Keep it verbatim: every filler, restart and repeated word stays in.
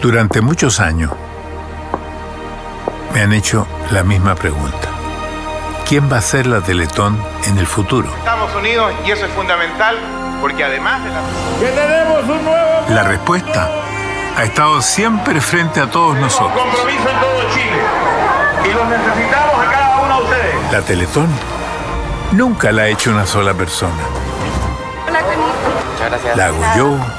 Durante muchos años me han hecho la misma pregunta. ¿Quién va a ser la Teletón en el futuro? Estamos unidos y eso es fundamental porque además de la... ¡Que tenemos un nuevo... La respuesta ha estado siempre frente a todos nosotros. Compromiso en todo Chile y los necesitamos a cada uno de ustedes. La Teletón nunca la ha hecho una sola persona. Hola, Connie. Muchas gracias. La hago yo,